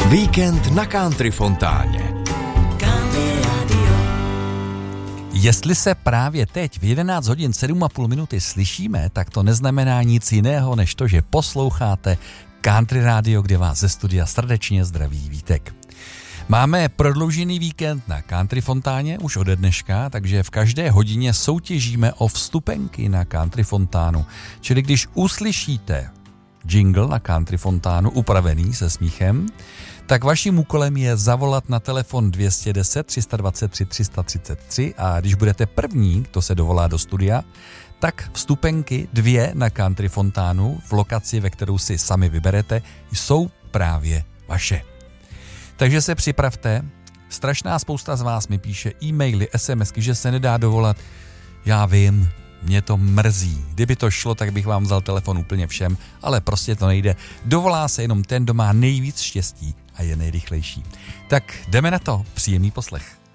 Víkend na Country Fontáně. Jestli se právě teď v 11 hodin 7,5 minuty slyšíme, tak to neznamená nic jiného, než to, že posloucháte Country Radio, kde vás ze studia srdečně zdraví Vítek. Máme prodloužený víkend na Country Fontáně už ode dneška, takže v každé hodině soutěžíme o vstupenky na Country Fontánu. Čili když uslyšíte jingle na Country Fontánu upravený se smíchem, tak vaším úkolem je zavolat na telefon 210 323 333 a když budete první, kdo se dovolá do studia, tak vstupenky 2 na Country Fontánu v lokaci, ve kterou si sami vyberete, jsou právě vaše. Takže se připravte, strašná spousta z vás mi píše e-maily, SMSky, že se nedá dovolat. Já vím, mě to mrzí. Kdyby to šlo, tak bych vám vzal telefon úplně všem, ale prostě to nejde. Dovolá se jenom ten, kdo má nejvíc štěstí a je nejrychlejší. Tak jdeme na to, příjemný poslech.